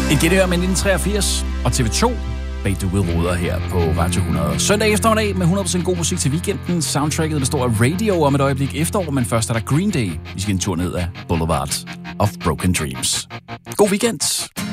Igen her med 1983 og TV2 bag Duet Ruder her på Radio 100. Søndag eftermiddag med 100% god musik til weekenden. Soundtracket består af Radio om et øjeblik efterår, men først er der Green Day. Vi skal en tur ned ad Boulevard of Broken Dreams. God weekend!